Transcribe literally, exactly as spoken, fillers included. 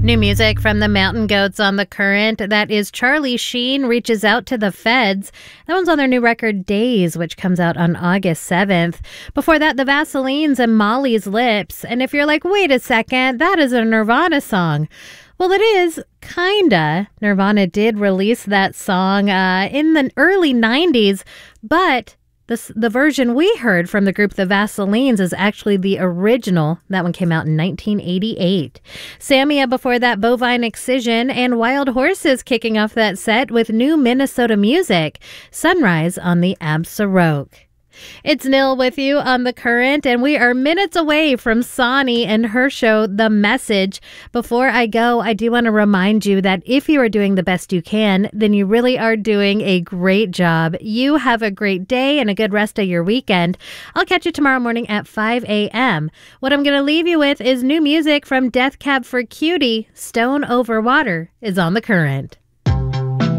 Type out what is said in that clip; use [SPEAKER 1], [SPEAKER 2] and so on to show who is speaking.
[SPEAKER 1] New music from the Mountain Goats on The Current. That is Charlie Sheen Reaches Out to the Feds. That one's on their new record Days, which comes out on August seventh. Before that, the Vaselines and Molly's Lips. And if you're like, wait a second, that is a Nirvana song. Well, it is, kinda. Nirvana did release that song uh, in the early nineties, but the, the version we heard from the group The Vaselines is actually the original. That one came out in nineteen eighty-eight. Samia before that, Bovine Excision, and Wild Horses kicking off that set with new Minnesota music, Sunrise on the Absaroke. It's Nil with you on The Current, and we are minutes away from Sonny and her show, The Message. Before I go, I do want to remind you that if you are doing the best you can, then you really are doing a great job. You have a great day and a good rest of your weekend. I'll catch you tomorrow morning at five a.m. What I'm going to leave you with is new music from Death Cab for Cutie. Stone Over Water is on The Current.